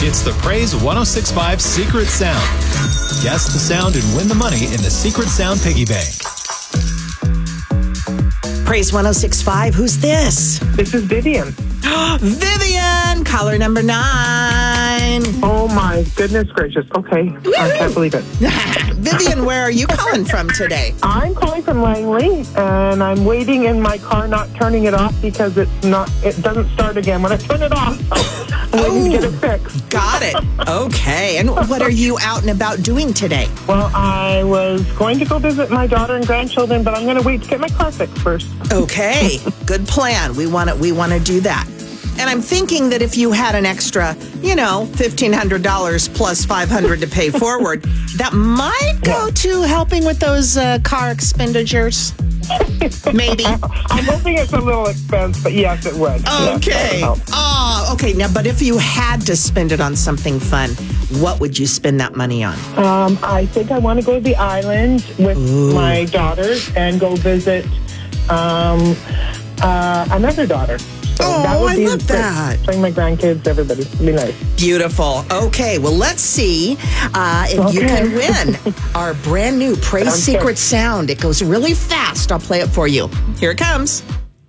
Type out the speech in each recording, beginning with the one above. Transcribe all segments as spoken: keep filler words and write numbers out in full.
It's the Praise one oh six point five Secret Sound. Guess the sound and win the money in the Secret Sound Piggy Bank. Praise one oh six point five. Who's this? This is Vivian. Vivian, caller number nine. Oh my goodness gracious. Okay. Woo-hoo. I can't believe it. Vivian, where are you calling from today? I'm calling from Langley, and I'm waiting in my car, not turning it off because it's not. It doesn't start again when I turn it off. So I'm waiting to get it fixed. Got it. Okay. And what are you out and about doing today? Well, I was going to go visit my daughter and grandchildren, but I'm going to wait to get my car fixed first. Okay. Good plan. We want to, we want to do that. And I'm thinking that if you had an extra, you know, fifteen hundred dollars plus five hundred dollars to pay forward, that might go yeah. to helping with those uh, car expenditures. Maybe. I'm hoping it's a little expense, but yes, it would. Okay. Yes, oh, okay. Now, but if you had to spend it on something fun, what would you spend that money on? Um, I think I want to go to the island with Ooh. my daughters and go visit um, uh, another daughter. So oh, that would I be love that. Bring my grandkids, everybody. It'd be nice. Beautiful. Okay, well, let's see uh, if okay. you can win our brand new Praise Sounds Secret good. Sound. It goes really fast. I'll play it for you. Here it comes.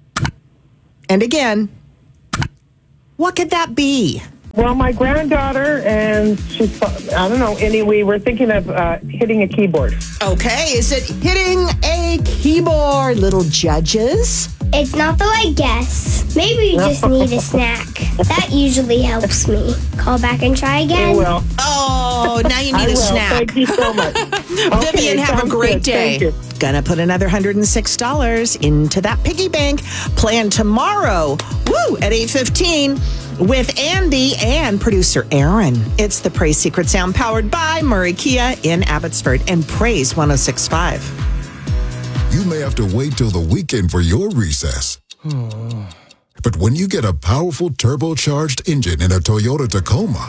And again, what could that be? Well, my granddaughter, and she's, I don't know, anyway, we're thinking of uh, hitting a keyboard. Okay, is it hitting a keyboard, little judges? It's not though, I guess. Maybe you just need a snack. That usually helps me. Call back and try again. I will. Oh, now you need I a will. snack. Thank you so much. Vivian, okay, have a great good. day. Thank you. Gonna put another one hundred six dollars into that piggy bank. Plan tomorrow, woo, at eight fifteen with Andy and producer Aaron. It's the Praise Secret Sound powered by Murray Kia in Abbotsford and Praise one oh six point five. You may have to wait till the weekend for your recess. But when you get a powerful turbocharged engine in a Toyota Tacoma,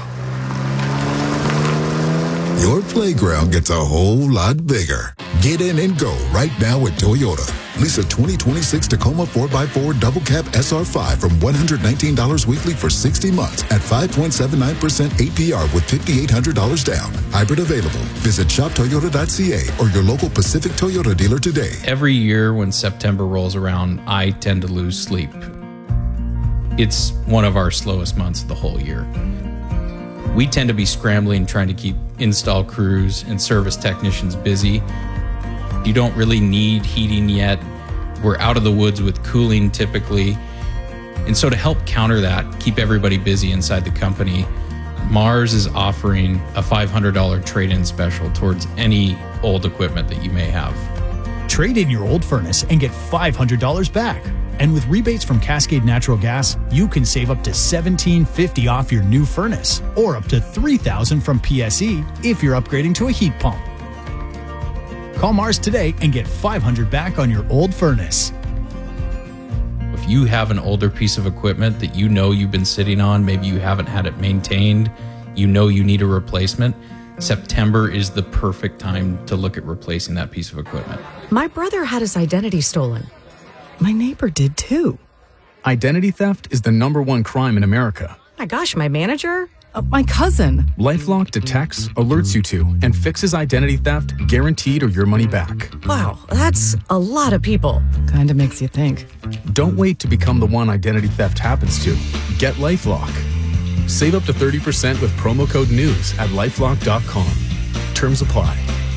your playground gets a whole lot bigger. Get in and go right now at Toyota. Lease a twenty twenty-six Tacoma four by four Double Cab S R five from one hundred nineteen dollars weekly for sixty months at five point seven nine percent A P R with five thousand eight hundred dollars down. Hybrid available. Visit shop toyota dot c a or your local Pacific Toyota dealer today. Every year when September rolls around, I tend to lose sleep. It's one of our slowest months of the whole year. We tend to be scrambling, trying to keep install crews and service technicians busy. You don't really need heating yet. We're out of the woods with cooling typically. And so to help counter that, keep everybody busy inside the company, Mars is offering a five hundred dollars trade-in special towards any old equipment that you may have. Trade in your old furnace and get five hundred dollars back. And with rebates from Cascade Natural Gas, you can save up to seventeen fifty off your new furnace, or up to three thousand from P S E if you're upgrading to a heat pump. Call Mars today and get five hundred back on your old furnace. If you have an older piece of equipment that you know you've been sitting on, maybe you haven't had it maintained, you know you need a replacement, September is the perfect time to look at replacing that piece of equipment. My brother had his identity stolen. My neighbor did too. Identity theft is the number one crime in America. My gosh, my manager? Uh, my cousin. LifeLock detects, alerts you to, and fixes identity theft guaranteed or your money back. Wow, that's a lot of people. Kind of makes you think. Don't wait to become the one identity theft happens to. Get LifeLock. Save up to thirty percent with promo code NEWS at lifelock dot com. Terms apply.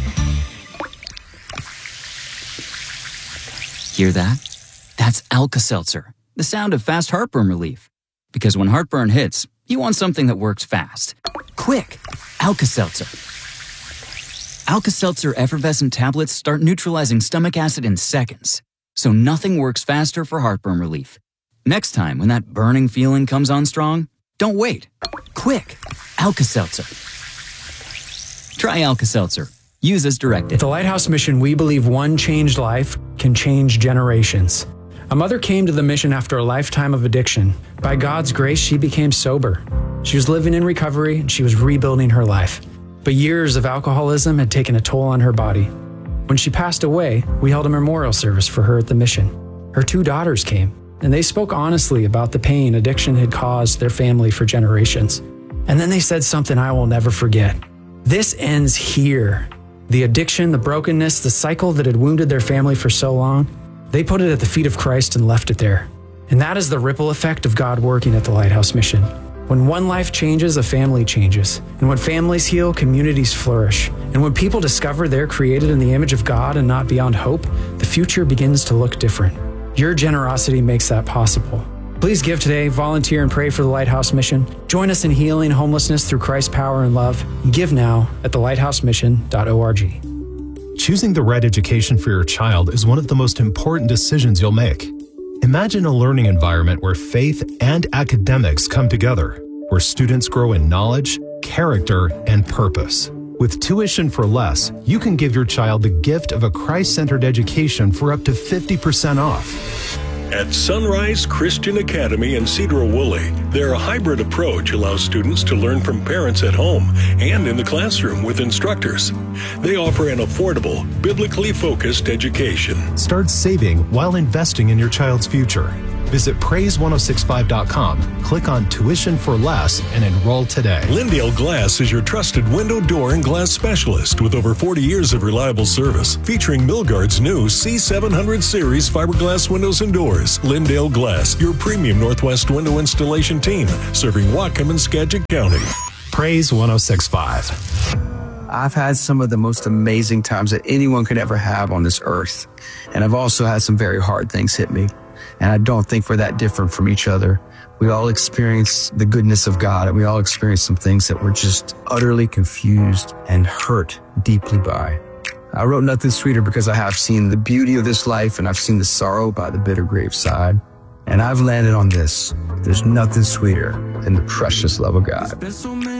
Hear that? That's Alka-Seltzer, the sound of fast heartburn relief. Because when heartburn hits, you want something that works fast. Quick, Alka-Seltzer. Alka-Seltzer effervescent tablets start neutralizing stomach acid in seconds. So nothing works faster for heartburn relief. Next time when that burning feeling comes on strong, don't wait. Quick, Alka-Seltzer. Try Alka-Seltzer. Use as directed. At the Lighthouse Mission, we believe one changed life can change generations. A mother came to the mission after a lifetime of addiction. By God's grace, she became sober. She was living in recovery and she was rebuilding her life. But years of alcoholism had taken a toll on her body. When she passed away, we held a memorial service for her at the mission. Her two daughters came, and they spoke honestly about the pain addiction had caused their family for generations. And then they said something I will never forget. This ends here. The addiction, the brokenness, the cycle that had wounded their family for so long, they put it at the feet of Christ and left it there. And that is the ripple effect of God working at the Lighthouse Mission. When one life changes, a family changes. And when families heal, communities flourish. And when people discover they're created in the image of God and not beyond hope, the future begins to look different. Your generosity makes that possible. Please give today, volunteer, and pray for the Lighthouse Mission. Join us in healing homelessness through Christ's power and love. Give now at the lighthouse mission dot org. Choosing the right education for your child is one of the most important decisions you'll make. Imagine a learning environment where faith and academics come together, where students grow in knowledge, character, and purpose. With Tuition for Less, you can give your child the gift of a Christ-centered education for up to fifty percent off. At Sunrise Christian Academy in Cedar-Woolley, their hybrid approach allows students to learn from parents at home and in the classroom with instructors. They offer an affordable, biblically focused education. Start saving while investing in your child's future. Visit praise ten sixty-five dot com, click on Tuition for Less, and enroll today. Lindale Glass is your trusted window, door, and glass specialist with over forty years of reliable service, featuring Milgard's new C seven hundred series fiberglass windows and doors. Lindale Glass, your premium Northwest window installation team, serving Whatcom and Skagit County. Praise ten sixty-five. I've had some of the most amazing times that anyone could ever have on this earth. And I've also had some very hard things hit me. And I don't think we're that different from each other. We all experience the goodness of God, and we all experience some things that we're just utterly confused and hurt deeply by. I wrote Nothing Sweeter because I have seen the beauty of this life, and I've seen the sorrow by the bitter graveside. And I've landed on this. There's nothing sweeter than the precious love of God.